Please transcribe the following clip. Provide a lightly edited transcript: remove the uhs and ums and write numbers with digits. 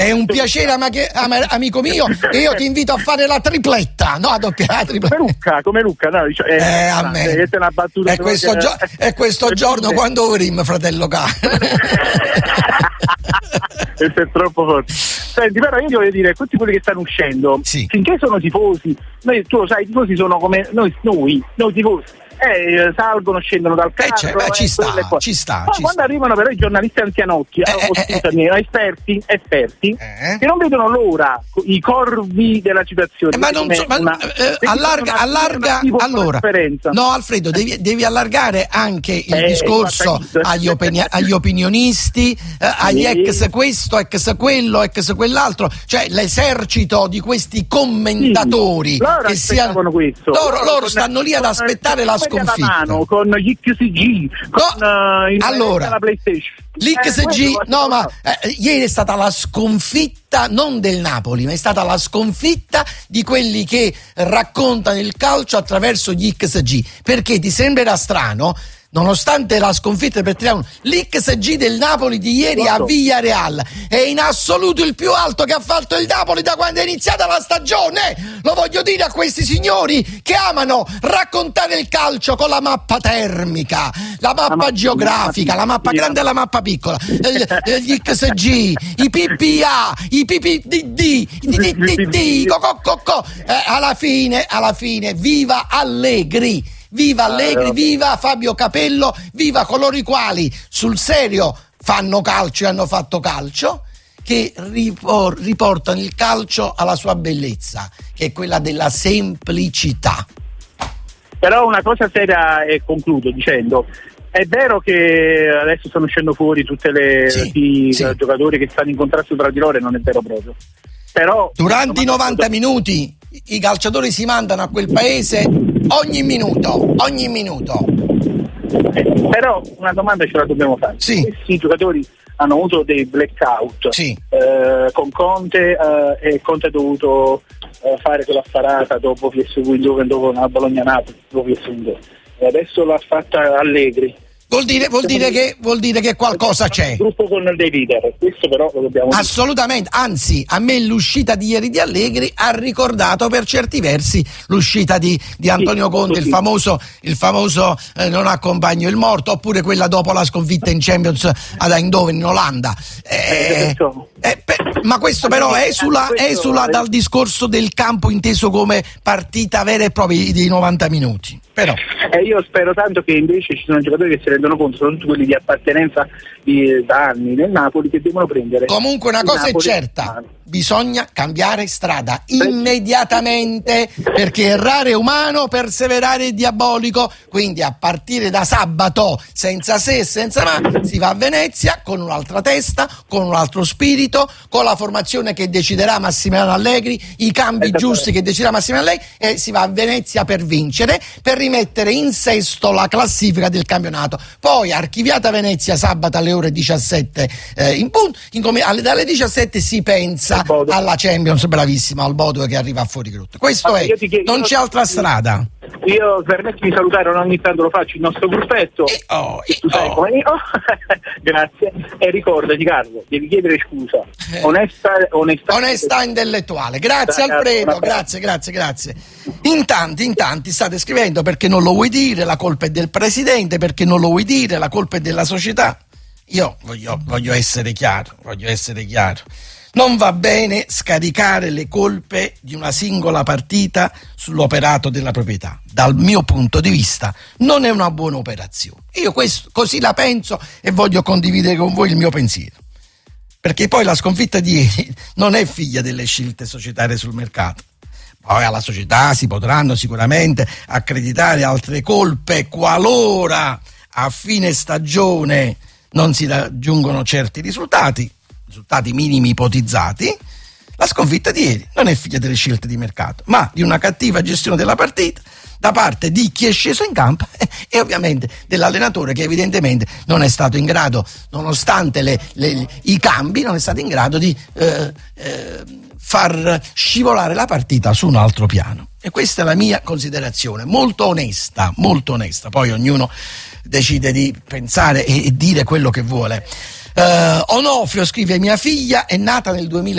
È un piacere, amico mio, e io ti invito a fare la tripletta, no? A doppiare la tripletta. Come Lucca, no? A me. È una battuta. È questo giorno quando urim, fratello cane. Questo è troppo forte. Senti, però io ti voglio dire, tutti quelli che stanno uscendo, sì, finché sono tifosi, tu lo sai, i tifosi sono come noi tifosi. Salgono, scendono dal carro, ci sta. Quando arrivano però i giornalisti anzianotti, esperti, che non vedono l'ora i corvi della situazione. Ma non so, allarga allora. No, Alfredo, devi allargare anche il discorso agli opinionisti, agli ex questo, ex quello, ex quell'altro, cioè l'esercito di questi commentatori che siano questo. Loro stanno lì ad aspettare la sconfitta. Mano, con l'XG, allora, la PlayStation. L'XG, ieri è stata la sconfitta non del Napoli, ma è stata la sconfitta di quelli che raccontano il calcio attraverso gli XG, perché ti sembrerà strano, nonostante la sconfitta per 3-1, l'XG del Napoli di ieri a Villarreal è in assoluto il più alto che ha fatto il Napoli da quando è iniziata la stagione. Lo voglio dire a questi signori che amano raccontare il calcio con la mappa termica, la mappa geografica, la mappa grande e la mappa piccola, gli XG, i PPA, i PPDD, alla fine viva Allegri. Viva Allegri, viva Fabio Capello, viva coloro i quali sul serio fanno calcio e hanno fatto calcio, che riportano il calcio alla sua bellezza, che è quella della semplicità. Però una cosa seria, e concludo dicendo, è vero che adesso stanno uscendo fuori tutte le giocatori che stanno in contrasto tra di loro, e non è vero proprio. Però durante i 90 minuti i calciatori si mandano a quel paese ogni minuto. Però una domanda ce la dobbiamo fare. Questi giocatori hanno avuto dei blackout con Conte, e Conte ha dovuto fare quella sparata dopo PSV, dopo la Bologna-Napoli, dopo PSV, e adesso l'ha fatta Allegri. Vuol dire che qualcosa c'è. Il gruppo con dei leader, questo però lo dobbiamo dire. Assolutamente, anzi, a me l'uscita di ieri di Allegri ha ricordato per certi versi l'uscita di Antonio Conte, il famoso non accompagno il morto, oppure quella dopo la sconfitta in Champions ad Eindhoven in Olanda. Ma questo però esula dal discorso del campo inteso come partita vera e propria di 90 minuti. Però io spero tanto che invece ci sono giocatori che si rendono conto, soprattutto quelli di appartenenza da anni nel Napoli, che devono prendere. Comunque una cosa è certa, bisogna cambiare strada immediatamente, perché errare è umano, perseverare è diabolico. Quindi a partire da sabato, senza se e senza ma, si va a Venezia con un'altra testa, con un altro spirito, con la formazione che deciderà Massimiliano Allegri, i cambi giusti che deciderà Massimiliano Allegri, e si va a Venezia per vincere, per rimettere in sesto la classifica del campionato. Poi archiviata Venezia sabato alle ore 17 in punto, dalle 17 si pensa alla Champions, bravissimo, al Bodo che arriva a fuori grotta. Questo non c'è altra strada. Io permettimi di salutare, ogni tanto lo faccio, il nostro gruppetto. Grazie. E ricordati, Carlo, devi chiedere scusa. Onestà intellettuale. Grazie Alfredo, grazie. In tanti state scrivendo: perché non lo vuoi dire, la colpa è del presidente, perché non lo vuoi dire, la colpa è della società. Io voglio essere chiaro. Non va bene scaricare le colpe di una singola partita sull'operato della proprietà. Dal mio punto di vista non è una buona operazione. Io così la penso e voglio condividere con voi il mio pensiero. Perché poi la sconfitta di ieri non è figlia delle scelte societarie sul mercato. Poi alla società si potranno sicuramente accreditare altre colpe qualora a fine stagione non si raggiungono certi risultati minimi ipotizzati. La sconfitta di ieri non è figlia delle scelte di mercato, ma di una cattiva gestione della partita da parte di chi è sceso in campo e ovviamente dell'allenatore, che evidentemente non è stato in grado, nonostante i cambi, non è stato in grado di far scivolare la partita su un altro piano. E questa è la mia considerazione, molto onesta. Poi ognuno decide di pensare e dire quello che vuole. Onofrio scrive: mia figlia è nata nel 2000